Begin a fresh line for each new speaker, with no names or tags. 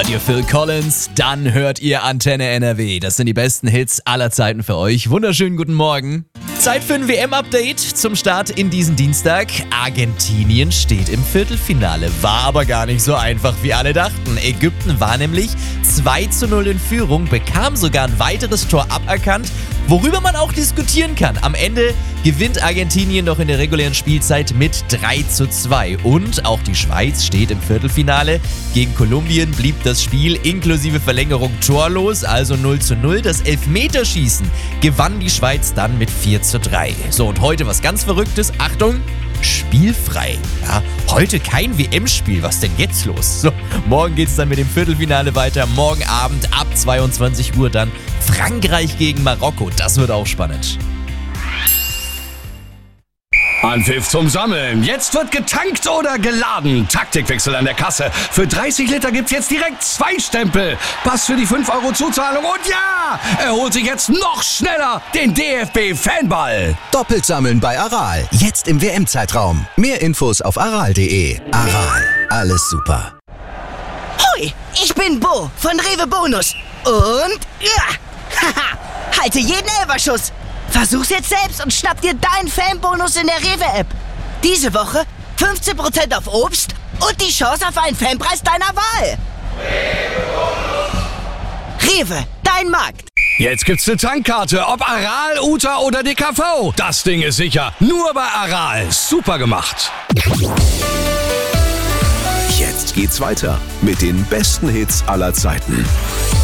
Hört ihr Phil Collins? Dann hört ihr Antenne NRW. Das sind die besten Hits aller Zeiten für euch. Wunderschönen guten Morgen. Zeit für ein WM-Update zum Start in diesen Dienstag. Argentinien steht im Viertelfinale. War aber gar nicht so einfach, wie alle dachten. Ägypten war nämlich 2:0 in Führung, bekam sogar ein weiteres Tor aberkannt, worüber man auch diskutieren kann. Am Ende gewinnt Argentinien doch in der regulären Spielzeit mit 3:2. Und auch die Schweiz steht im Viertelfinale. Gegen Kolumbien blieb das Spiel inklusive Verlängerung torlos, also 0:0. Das Elfmeterschießen gewann die Schweiz dann mit 4:3. So, und heute was ganz Verrücktes. Achtung! Spielfrei. Ja, heute kein WM-Spiel. Was denn jetzt los? So, morgen geht's dann mit dem Viertelfinale weiter. Morgen Abend ab 22 Uhr dann Frankreich gegen Marokko. Das wird auch spannend.
Anpfiff zum Sammeln. Jetzt wird getankt oder geladen. Taktikwechsel an der Kasse. Für 30 Liter gibt's jetzt direkt 2 Stempel. Pass für die 5 € Zuzahlung. Und ja, er holt sich jetzt noch schneller den DFB-Fanball.
Doppelt sammeln bei Aral. Jetzt im WM-Zeitraum. Mehr Infos auf aral.de. Aral. Alles super.
Hoi, ich bin Bo von Rewe Bonus. Und haha, halte jeden Elferschuss. Versuch's jetzt selbst und schnapp dir deinen Fanbonus in der Rewe-App. Diese Woche 15% auf Obst und die Chance auf einen Fanpreis deiner Wahl. Rewe, dein Markt.
Jetzt gibt's eine Tankkarte, ob Aral, Uta oder DKV. Das Ding ist sicher. Nur bei Aral. Super gemacht.
Jetzt geht's weiter mit den besten Hits aller Zeiten.